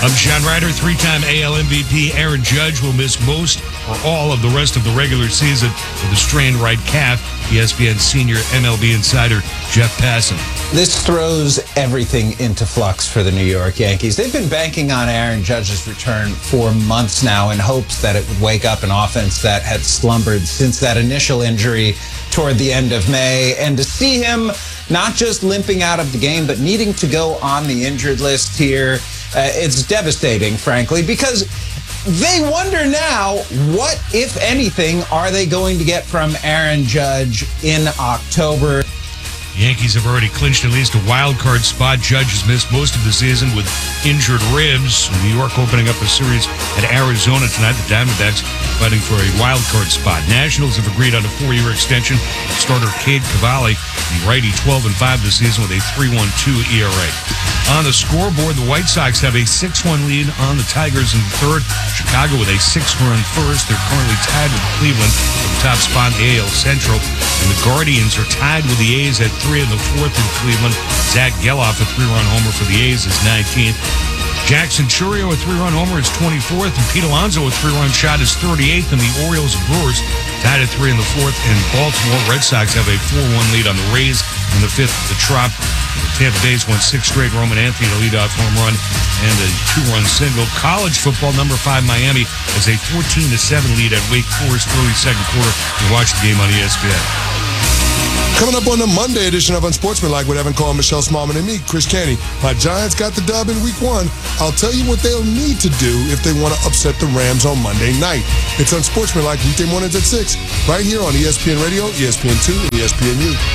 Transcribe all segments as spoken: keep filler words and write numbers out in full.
I'm Sean Ryder. Three-time A L M V P Aaron Judge will miss most or all of the rest of the regular season with a strained right calf. E S P N senior M L B insider Jeff Passan. This throws everything into flux for the New York Yankees. They've been banking on Aaron Judge's return for months now in hopes that it would wake up an offense that had slumbered since that initial injury toward the end of May. And to see him not just limping out of the game, but needing to go on the injured list here, uh, it's devastating, frankly, because they wonder now, what, if anything, are they going to get from Aaron Judge in October? The Yankees have already clinched at least a wild card spot. Judge has missed most of the season with injured ribs. New York opening up a series at Arizona tonight. The Diamondbacks fighting for a wild card spot. Nationals have agreed on a four-year extension. Starter Cade Cavalli, the righty, twelve and five this season with a three point one two E R A. On the scoreboard, the White Sox have a six one lead on the Tigers in third. Chicago with a six-run first. They're currently tied with Cleveland for the top spot in the A L Central. And the Guardians are tied with the A's at three in the fourth in Cleveland. Zach Geloff, a three-run homer for the A's, is nineteenth. Jackson Chourio, a three-run homer, is twenty-fourth. And Pete Alonso, a three-run shot, is thirty-eighth. And the Orioles and Brewers tied at three in the fourth. And Baltimore Red Sox have a four one lead on the Rays in the fifth at the Trop. Tampa Bay's won six straight. Roman Anthony, a leadoff home run and a two-run single. College football, number five Miami has a fourteen to seven lead at Wake Forest early second quarter. You watch the game on E S P N. Coming up on the Monday edition of Unsportsmanlike with Evan Cole, Michelle Smallman, and me, Chris Canty. My Giants got the dub in week one. I'll tell you what they'll need to do if they want to upset the Rams on Monday night. It's Unsportsmanlike weekday mornings at six, right here on E S P N Radio, E S P N two, and E S P N U.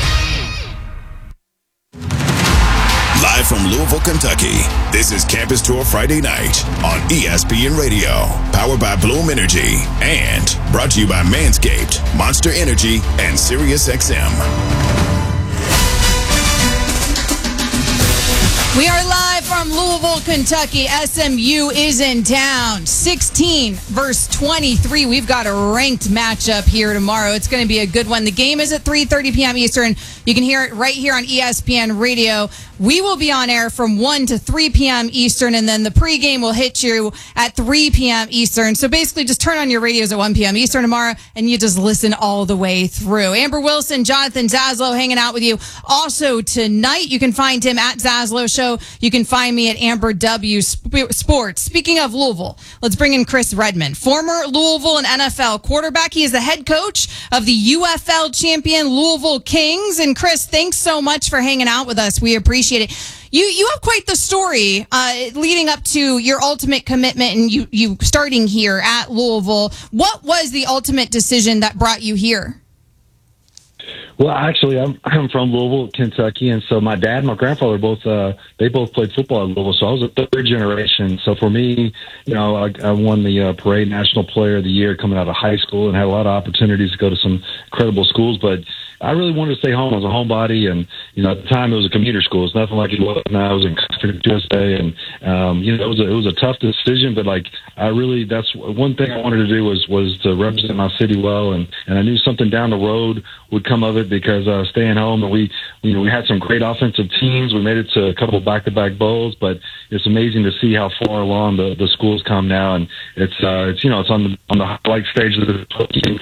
Live from Louisville, Kentucky, this is Campus Tour Friday night on E S P N Radio, powered by Bloom Energy, and brought to you by Manscaped, Monster Energy, and SiriusXM. We are live from Louisville, Kentucky. S M U is in town. sixteen versus twenty-three. We've got a ranked matchup here tomorrow. It's going to be a good one. The game is at three thirty p.m. Eastern. You can hear it right here on E S P N Radio. We will be on air from one to three p.m. Eastern, and then the pregame will hit you at three p.m. Eastern. So basically, just turn on your radios at one p.m. Eastern tomorrow, and you just listen all the way through. Amber Wilson, Jonathan Zaslow hanging out with you. Also tonight, you can find him at Zaslow Show. You can find me at Amber W Sports. Speaking of Louisville, let's bring in Chris Redman, former Louisville and N F L quarterback. He is the head coach of the U F L champion Louisville Kings. And Chris, thanks so much for hanging out with us. We appreciate it. You you have quite the story uh, leading up to your ultimate commitment and you, you starting here at Louisville. What was the ultimate decision that brought you here? Well, actually, I'm I'm from Louisville, Kentucky, and so my dad and my grandfather both uh, they both played football at Louisville. So I was a third generation. So for me, you know, I, I won the uh, Parade National Player of the Year coming out of high school and had a lot of opportunities to go to some incredible schools. But I really wanted to stay home. I was a homebody, and you know, at the time it was a commuter school. It's nothing like it was now. I was in Concord, U S A, and um, you know, it was a, it was a tough decision. But like, I really that's one thing I wanted to do was was to represent my city well, and and I knew something down the road would come of it because uh, staying home, and we you know we had some great offensive teams. We made it to a couple of back-to-back bowls, but it's amazing to see how far along the, the school's come now, and it's uh, it's you know it's on the on the highlight stage of the team.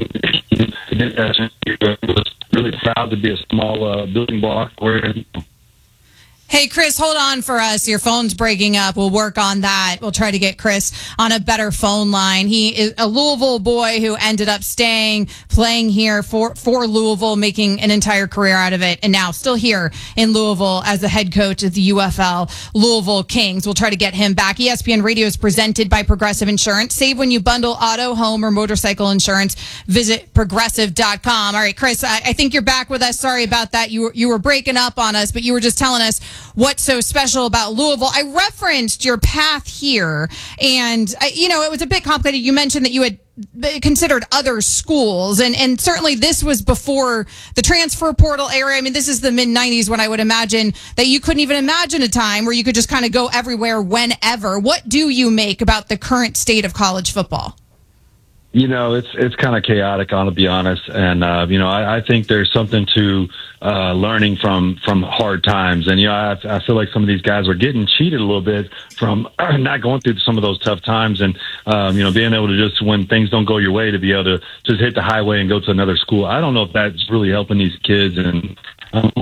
Was really proud to be a small uh, building block where. Hey, Chris, hold on for us. Your phone's breaking up. We'll work on that. We'll try to get Chris on a better phone line. He is a Louisville boy who ended up staying, playing here for, for Louisville, making an entire career out of it, and now still here in Louisville as the head coach of the U F L Louisville Kings. We'll try to get him back. E S P N Radio is presented by Progressive Insurance. Save when you bundle auto, home, or motorcycle insurance. Visit progressive dot com. All right, Chris, I, I think you're back with us. Sorry about that. You were, you were breaking up on us, but you were just telling us what's so special about Louisville. I referenced your path here, and, I, you know, it was a bit complicated. You mentioned that you had considered other schools, and, and certainly this was before the transfer portal era. I mean, this is the mid nineties when I would imagine that you couldn't even imagine a time where you could just kind of go everywhere whenever. What do you make about the current state of college football? You know, it's it's kind of chaotic, I'll be honest. And, uh, you know, I, I think there's something to uh, learning from, from hard times. And, you know, I, I feel like some of these guys are getting cheated a little bit from not going through some of those tough times and, um, you know, being able to just, when things don't go your way, to be able to just hit the highway and go to another school. I don't know if that's really helping these kids. And um,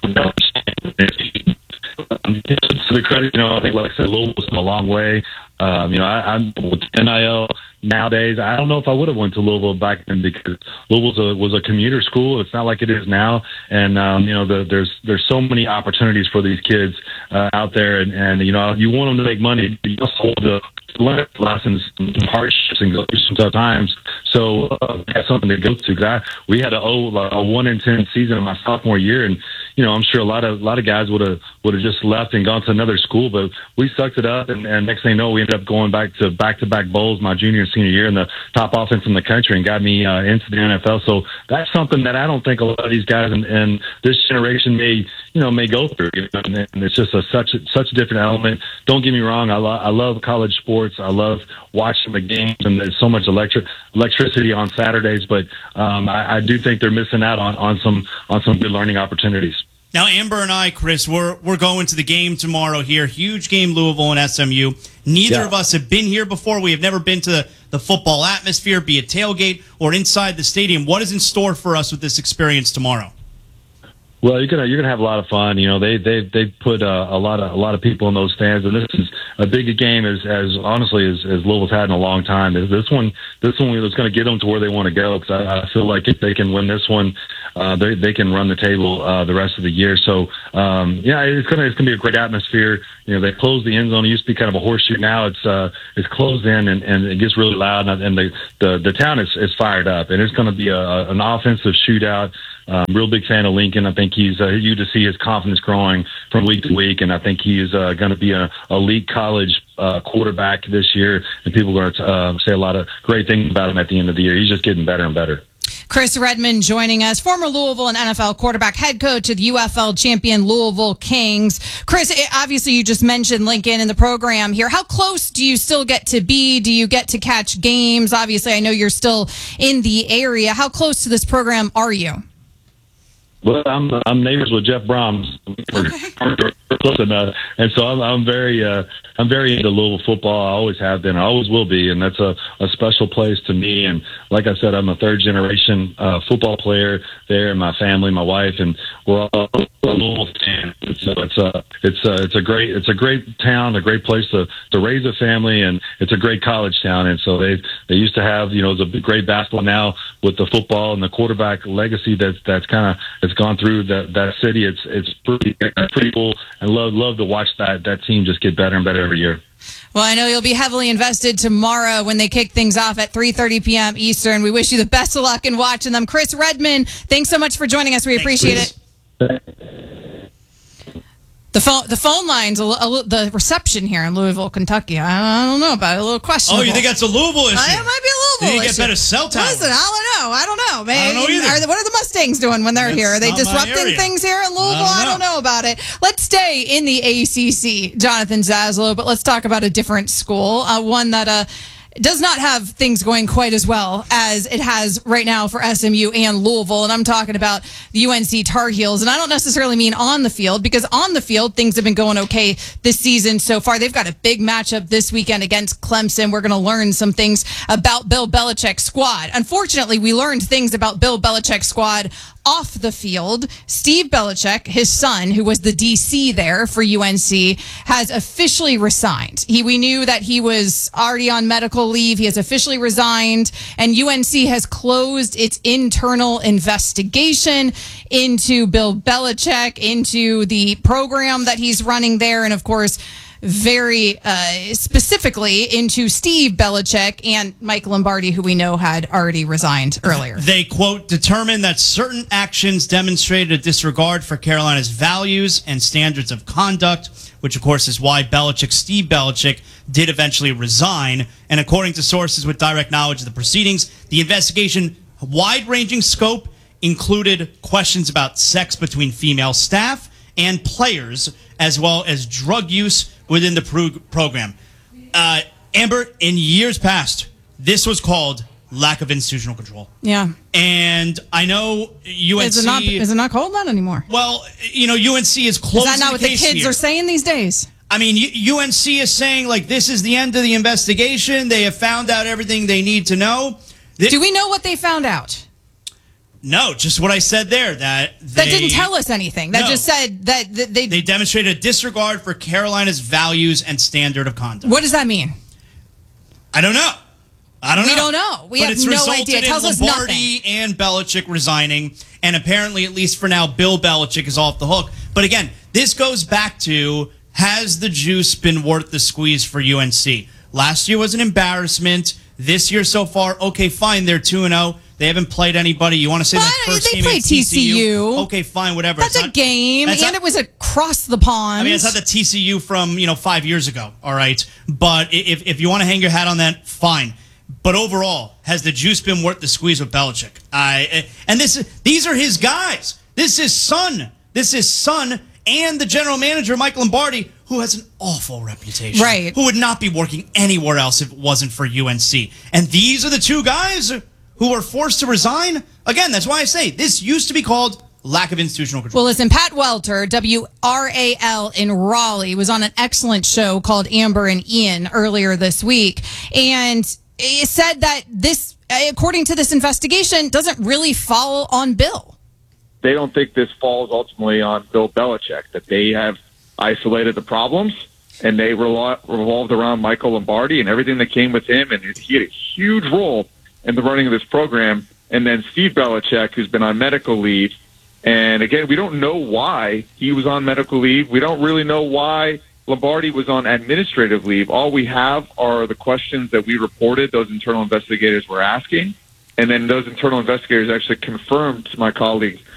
to the credit, you know, I think, like I said, Louisville's come a long way. Um, you know, I, I'm with N I L nowadays. I don't know if I would have went to Louisville back then, because Louisville was a, was a commuter school. It's not like it is now. And, um, you know, the, there's there's so many opportunities for these kids uh, out there. And, and, you know, you want them to make money, but you also want to learn lessons and hardships and go through some tough times. So uh, that's something to go to. Cause I, we had a, a one in ten season in my sophomore year, and you know I'm sure a lot of a lot of guys would have would have just left and gone to another school, but we sucked it up, and, and next thing you know, we ended up going back to back to back bowls my junior and senior year in the top offense in the country, and got me uh, into the N F L. So that's something that I don't think a lot of these guys in, in this generation may you know may go through. And it's just a, such a, such a different element. Don't get me wrong, I, lo- I love college sports. I love watching the games, and there's so much electric electricity on Saturdays. But um, I, I do think they're missing out on, on some on some good learning opportunities. Now, Amber and I, Chris, we're we're going to the game tomorrow here. Huge game, Louisville and S M U. Neither Yeah. of us have been here before. We have never been to the, the football atmosphere, be it tailgate or inside the stadium. What is in store for us with this experience tomorrow? Well, you're gonna you're gonna have a lot of fun. You know, they they they put uh, a lot of a lot of people in those stands, and this is a big game as as honestly as, as Louisville's had in a long time. This one this one is going to get them to where they want to go, because I, I feel like if they can win this one, uh, they they can run the table uh, the rest of the year. So um, yeah, it's gonna it's gonna be a great atmosphere. You know, they closed the end zone. It used to be kind of a horseshoe. Now it's uh, it's closed in, and, and it gets really loud, and, and the, the the town is, is fired up, and it's going to be a, an offensive shootout. Um, real big fan of Lincoln. I think he's uh, you to see his confidence growing from week to week, and I think he is uh, going to be a elite college uh, quarterback this year, and people are going to uh, say a lot of great things about him at the end of the year. He's just getting better and better. Chris Redman joining us, former Louisville and N F L quarterback, head coach of the U F L champion Louisville Kings. Chris, obviously you just mentioned Lincoln in the program here. How close do you still get to be? Do you get to catch games? Obviously, I know you're still in the area. How close to this program are you? Well, I'm I'm neighbors with Jeff Brahms, okay. and, uh, and so I'm I'm very uh, I'm very into Louisville football. I always have been, I always will be, and that's a, a special place to me. And like I said, I'm a third generation uh, football player there, and my family, my wife, and we're all Louisville fans. So it's a it's a it's a great it's a great town, a great place to, to raise a family, and it's a great college town. And so they they used to have you know it's a great basketball. Now with the football and the quarterback legacy that's that's kind of it's gone through that that city. It's it's pretty pretty cool, and love love to watch that that team just get better and better every year. Well, I know you'll be heavily invested tomorrow when they kick things off at three thirty p.m. Eastern. We wish you the best of luck in watching them. Chris Redman, thanks so much for joining us. We appreciate it. The phone, the phone lines, a, a, the reception here in Louisville, Kentucky. I, I don't know about it. A little questionable. Oh, you think that's a Louisville issue? Uh, it might be a Louisville They need to get issue. better cell towers. Listen, I don't know. I don't know. Man, I don't know either. Are they, what are the Mustangs doing when they're That's here? Are they not my disrupting area. things here in Louisville? I I don't don't know about it. Let's stay in the A C C, Jonathan Zaslow, but let's talk about a different school, uh, one that uh, does not have things going quite as well as it has right now for S M U and Louisville. And I'm talking about the U N C Tar Heels. And I don't necessarily mean on the field, because on the field, things have been going okay this season so far. They've got a big matchup this weekend against Clemson. We're going to learn some things about Bill Belichick's squad. Unfortunately, we learned things about Bill Belichick's squad off the field. Steve Belichick, his son, who was the D C there for U N C, has officially resigned. He, we knew that he was already on medical leave. He has officially resigned, and U N C has closed its internal investigation into Bill Belichick, into the program that he's running there, and of course, very uh, specifically into Steve Belichick and Mike Lombardi, who we know had already resigned earlier. They, quote, determined that certain actions demonstrated a disregard for Carolina's values and standards of conduct, which, of course, is why Belichick, Steve Belichick, did eventually resign. And according to sources with direct knowledge of the proceedings, the investigation, wide-ranging scope, included questions about sex between female staff and players, as well as drug use within the pro- program. Uh, Amber, in years past, this was called lack of institutional control. Yeah. And I know U N C... Is it not, is it not called that anymore? Well, you know, U N C is closing Is that not what the case kids here. are saying these days? I mean, U- UNC is saying, like, this is the end of the investigation. They have found out everything they need to know. Th- Do we know what they found out? No, just what I said there. That they, That didn't tell us anything. That No. just said that, that they, They demonstrated a disregard for Carolina's values and standard of conduct. What does that mean? I don't know. I don't We know. don't know. We but have it's no resulted idea. It tells in us Lombardi and Belichick resigning, and apparently, at least for now, Bill Belichick is off the hook. But again, this goes back to, has the juice been worth the squeeze for U N C? Last year was an embarrassment. This year so far, okay, fine, they're two and oh. They haven't played anybody. You want to say But that first they game played against T C U? T C U. Okay, fine, whatever. That's It's a not- game, that's and not- it was across the pond. I mean, it's not the T C U from, you know, five years ago, all right? But if, if you want to hang your hat on that, fine. But overall, has the juice been worth the squeeze with Belichick? I and this these are his guys. This is son. This is son and the general manager, Mike Lombardi, who has an awful reputation. Right. Who would not be working anywhere else if it wasn't for U N C. And these are the two guys who were forced to resign. Again, that's why I say this used to be called lack of institutional control. Well, listen, Pat Welter, W R A L in Raleigh, was on an excellent show called Amber and Ian earlier this week. And it said that this, according to this investigation, doesn't really fall on Bill. They don't think this falls ultimately on Bill Belichick, that they have isolated the problems and they revol- revolved around Michael Lombardi and everything that came with him. And he had a huge role in the running of this program. And then Steve Belichick, who's been on medical leave. And again, we don't know why he was on medical leave. We don't really know why Lombardi was on administrative leave. All we have are the questions that we reported those internal investigators were asking. And then those internal investigators actually confirmed to my colleague